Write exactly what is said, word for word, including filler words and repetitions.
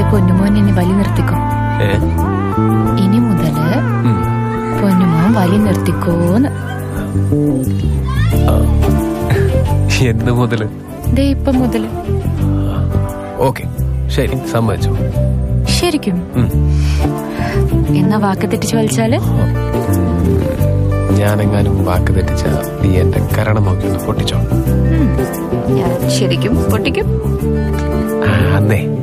പൊന്നുമോൻ എന്നെ വലി നിർത്തിക്കോ. ഇനി മുതല് പൊന്നുമോൻ വലി നിർത്തിക്കോന്ന്. എന്ന് മുതല്? ദേ ഇപ്പൊ മുതല്. ഓക്കെ, ശരി, സമ്മതിച്ചു. ശരിക്കും? എന്നാ വാക്ക് തെറ്റിച്ച് വലിച്ചാല്? ഞാനെങ്ങാനും വാക്ക് തെറ്റിച്ച നീ എന്റെ കരണം നോക്കി പൊട്ടിച്ചോ? ശരിക്കും പൊട്ടിക്കും. അന്നേ